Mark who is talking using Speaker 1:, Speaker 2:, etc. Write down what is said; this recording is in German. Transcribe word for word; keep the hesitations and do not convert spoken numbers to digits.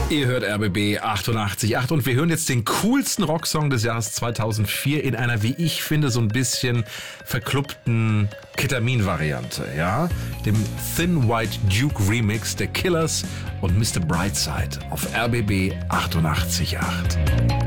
Speaker 1: Ihr hört R B B achtundachtzig Komma acht und wir hören jetzt den coolsten Rocksong des Jahres zweitausendvier in einer, wie ich finde, so ein bisschen verklumpten Ketamin-Variante, ja? Dem Thin White Duke Remix der Killers und Mister Brightside auf R B B achtundachtzig Komma acht.